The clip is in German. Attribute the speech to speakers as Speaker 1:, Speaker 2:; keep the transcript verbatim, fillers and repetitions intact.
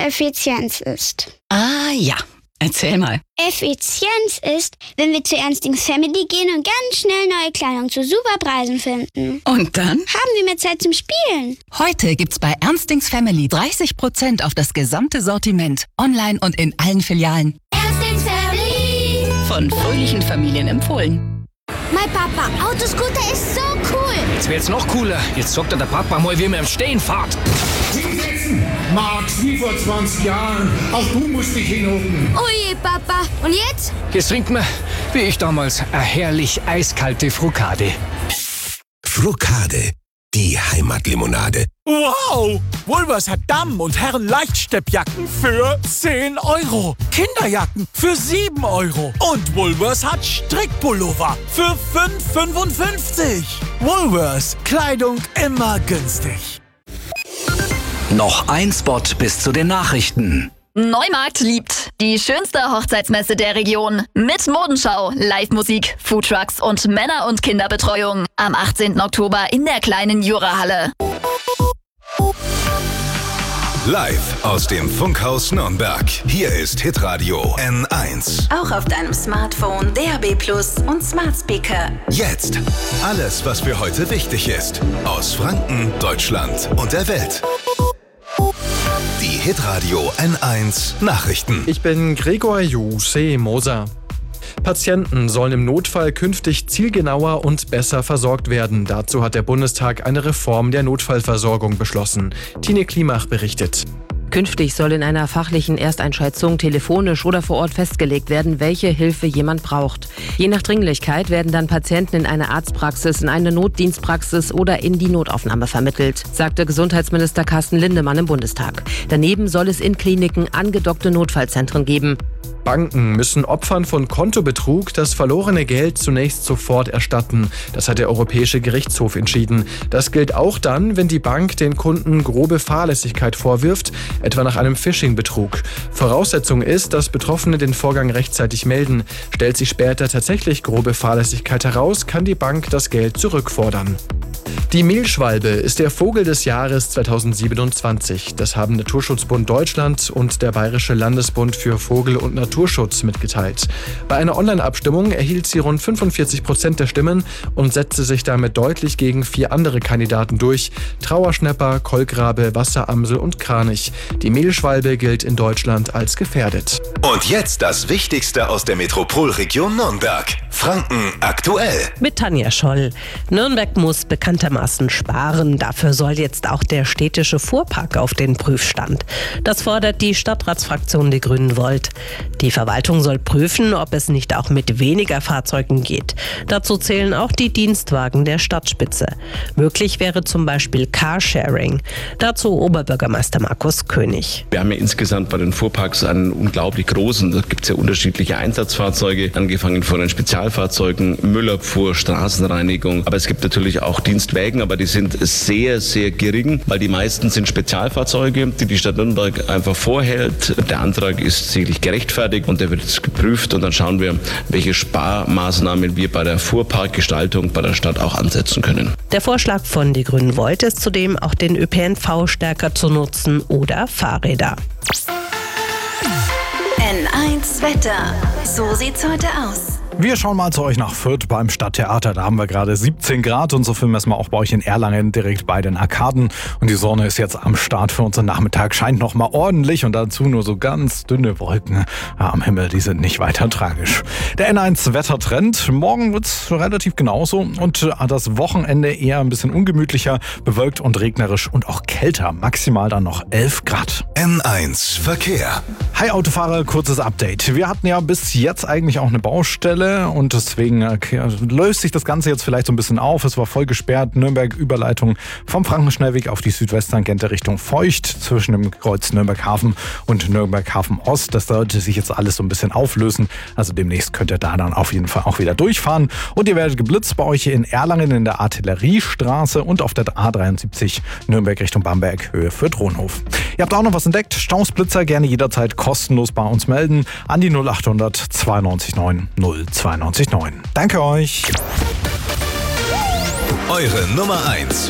Speaker 1: Effizienz ist?
Speaker 2: Ah ja, erzähl mal.
Speaker 1: Effizienz ist, wenn wir zu Ernstings Family gehen und ganz schnell neue Kleidung zu super Preisen finden.
Speaker 2: Und dann?
Speaker 1: Haben wir mehr Zeit zum Spielen.
Speaker 2: Heute gibt's bei Ernstings Family dreißig Prozent auf das gesamte Sortiment. Online und in allen Filialen.
Speaker 1: Ernstings Family.
Speaker 2: Von fröhlichen Familien empfohlen.
Speaker 1: Mein Papa, Autoscooter ist so cool.
Speaker 3: Jetzt wird's noch cooler. Jetzt sagt der Papa mal, wie man im Stehen fährt.
Speaker 4: Hinsetzen! Max, wie vor zwanzig Jahren. Auch du musst dich hinhocken.
Speaker 1: Oh je, Papa. Und jetzt?
Speaker 3: Jetzt trinkt man, wie ich damals, eine herrlich eiskalte Frukade.
Speaker 5: Frukade, die Heimatlimonade.
Speaker 6: Wow! Woolworths hat Damen- und Herren-Leichtsteppjacken für zehn Euro. Kinderjacken für sieben Euro. Und Woolworths hat Strickpullover für fünf Euro fünfundfünfzig. Woolworths, Kleidung immer günstig.
Speaker 7: Noch ein Spot bis zu den Nachrichten.
Speaker 8: Neumarkt liebt die schönste Hochzeitsmesse der Region. Mit Modenschau, Live-Musik, Foodtrucks und Männer- und Kinderbetreuung. Am achtzehnten Oktober in der kleinen Jurahalle.
Speaker 5: Live aus dem Funkhaus Nürnberg. Hier ist Hitradio N eins.
Speaker 9: Auch auf deinem Smartphone, D A B Plus und Smart Speaker.
Speaker 5: Jetzt alles, was für heute wichtig ist. Aus Franken, Deutschland und der Welt. Die Hitradio N eins Nachrichten.
Speaker 10: Ich bin Gregor Juse Moser. Patienten sollen im Notfall künftig zielgenauer und besser versorgt werden. Dazu hat der Bundestag eine Reform der Notfallversorgung beschlossen. Tine Klimach berichtet.
Speaker 11: Künftig soll in einer fachlichen Ersteinschätzung telefonisch oder vor Ort festgelegt werden, welche Hilfe jemand braucht. Je nach Dringlichkeit werden dann Patienten in eine Arztpraxis, in eine Notdienstpraxis oder in die Notaufnahme vermittelt, sagte Gesundheitsminister Carsten Lindemann im Bundestag. Daneben soll es in Kliniken angedockte Notfallzentren geben.
Speaker 10: Banken müssen Opfern von Kontobetrug das verlorene Geld zunächst sofort erstatten. Das hat der Europäische Gerichtshof entschieden. Das gilt auch dann, wenn die Bank den Kunden grobe Fahrlässigkeit vorwirft, etwa nach einem Phishing-Betrug. Voraussetzung ist, dass Betroffene den Vorgang rechtzeitig melden. Stellt sich später tatsächlich grobe Fahrlässigkeit heraus, kann die Bank das Geld zurückfordern. Die Mehlschwalbe ist der Vogel des Jahres zweitausendsiebenundzwanzig. Das haben Naturschutzbund Deutschland und der Bayerische Landesbund für Vogel- und Naturschutz mitgeteilt. Bei einer Online-Abstimmung erhielt sie rund fünfundvierzig Prozent der Stimmen und setzte sich damit deutlich gegen vier andere Kandidaten durch: Trauerschnäpper, Kolkrabe, Wasseramsel und Kranich. Die Mehlschwalbe gilt in Deutschland als gefährdet.
Speaker 5: Und jetzt das Wichtigste aus der Metropolregion Nürnberg. Franken aktuell.
Speaker 12: Mit Tanja Scholl. Nürnberg muss bekanntermaßen sparen. Dafür soll jetzt auch der städtische Fuhrpark auf den Prüfstand. Das fordert die Stadtratsfraktion Die Grünen Volt. Die Verwaltung soll prüfen, ob es nicht auch mit weniger Fahrzeugen geht. Dazu zählen auch die Dienstwagen der Stadtspitze. Möglich wäre zum Beispiel Carsharing. Dazu Oberbürgermeister Markus König.
Speaker 13: Wir haben ja insgesamt bei den Fuhrparks einen unglaublich großen, da gibt es ja unterschiedliche Einsatzfahrzeuge, angefangen von den Spezialfahrzeugen, Müllabfuhr, Straßenreinigung. Aber es gibt natürlich auch Dienstwägen, aber die sind sehr, sehr gering, weil die meisten sind Spezialfahrzeuge, die die Stadt Nürnberg einfach vorhält. Der Antrag ist sicherlich gerechtfertigt und der wird jetzt geprüft und dann schauen wir, welche Sparmaßnahmen wir bei der Fuhrparkgestaltung bei der Stadt auch ansetzen können.
Speaker 12: Der Vorschlag von Die Grünen Volt ist zudem auch den Ö P N V stärker zu nutzen oder Fahrräder.
Speaker 9: N eins Wetter. So sieht's heute aus.
Speaker 14: Wir schauen mal zu euch nach Fürth beim Stadttheater. Da haben wir gerade siebzehn Grad und so filmen wir es mal auch bei euch in Erlangen direkt bei den Arkaden. Und die Sonne ist jetzt am Start für unseren Nachmittag, scheint noch mal ordentlich und dazu nur so ganz dünne Wolken ja, am Himmel, die sind nicht weiter tragisch. Der N eins Wettertrend, morgen wird es relativ genauso und das Wochenende eher ein bisschen ungemütlicher, bewölkt und regnerisch und auch kälter, maximal dann noch elf Grad.
Speaker 5: N eins Verkehr.
Speaker 14: Hi Autofahrer, kurzes Update. Wir hatten ja bis jetzt eigentlich auch eine Baustelle und deswegen okay, löst sich das Ganze jetzt vielleicht so ein bisschen auf. Es war voll gesperrt. Nürnberg-Überleitung vom Frankenschnellweg auf die Südwesttangente Richtung Feucht zwischen dem Kreuz Nürnberg-Hafen und Nürnberg-Hafen-Ost. Das sollte sich jetzt alles so ein bisschen auflösen. Also demnächst könnt ihr da dann auf jeden Fall auch wieder durchfahren. Und ihr werdet geblitzt bei euch hier in Erlangen in der Artilleriestraße und auf der A dreiundsiebzig Nürnberg Richtung Bamberg, Höhe für Thronhof. Ihr habt auch noch was entdeckt? Stausblitzer gerne jederzeit kostenlos bei uns melden an die null achthundert zweiundneunzig neun null zweiundneunzig neun. Danke euch.
Speaker 5: Eure Nummer eins